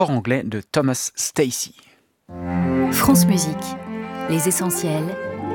anglais de Thomas Stacy. France Musique, les essentiels.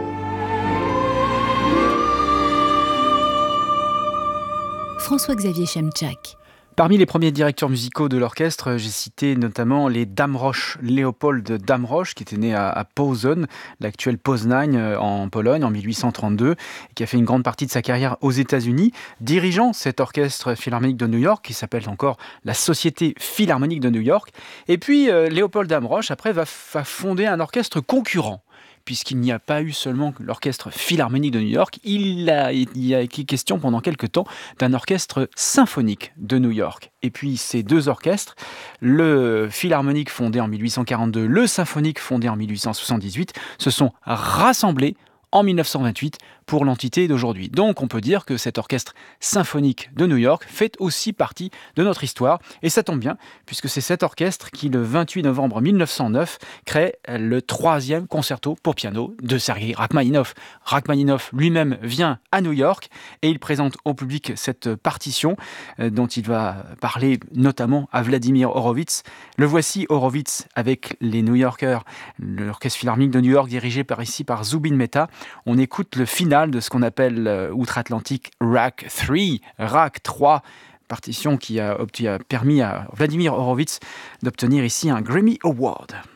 François-Xavier Chemczak. Parmi les premiers directeurs musicaux de l'orchestre, j'ai cité notamment les Damrosch, Léopold Damrosch, qui était né à Posen, l'actuel Poznań en Pologne en 1832, et qui a fait une grande partie de sa carrière aux États-Unis, dirigeant cet orchestre philharmonique de New York, qui s'appelle encore la Société Philharmonique de New York. Et puis Léopold Damrosch, après, va fonder un orchestre concurrent. Puisqu'il n'y a pas eu seulement l'orchestre philharmonique de New York, il y a été question pendant quelque temps d'un orchestre symphonique de New York. Et puis ces deux orchestres, le philharmonique fondé en 1842, le symphonique fondé en 1878, se sont rassemblés en 1928 pour l'entité d'aujourd'hui. Donc on peut dire que cet orchestre symphonique de New York fait aussi partie de notre histoire. Et ça tombe bien, puisque c'est cet orchestre qui, le 28 novembre 1909, crée le 3e concerto pour piano de Sergei Rachmaninov. Rachmaninov lui-même vient à New York et il présente au public cette partition dont il va parler notamment à Vladimir Horowitz. Le voici, Horowitz, avec les New Yorkers, l'orchestre philharmonique de New York dirigé par Zubin Mehta. On écoute le final de ce qu'on appelle outre-Atlantique Rach 3, partition qui a permis à Vladimir Horowitz d'obtenir ici un Grammy Award.